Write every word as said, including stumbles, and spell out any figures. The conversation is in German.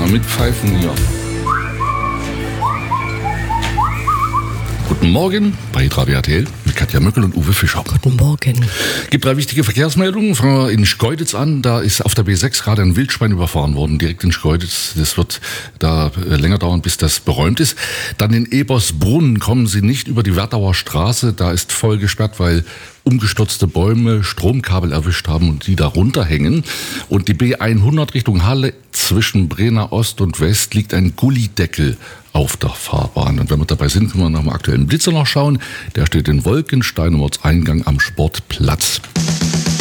mal mitpfeifen hier. Guten Morgen bei Radio R T L mit Katja Möckel und Uwe Fischer. Guten Morgen. Gibt drei wichtige Verkehrsmeldungen. Fangen wir in Schkeuditz an. Da ist auf der B sechs gerade ein Wildschwein überfahren worden, direkt in Schkeuditz. Das wird da länger dauern, bis das beräumt ist. Dann in Ebersbrunn kommen Sie nicht über die Werdauer Straße. Da ist voll gesperrt, weil umgestürzte Bäume Stromkabel erwischt haben und die da runterhängen. Und die B hundert Richtung Halle zwischen Brenner Ost und West liegt ein Gullideckel auf der Fahrbahn. Und wenn wir dabei sind, können wir nach dem aktuellen Blitzer noch schauen. Der steht in Wolkenstein am Ortseingang am Sportplatz.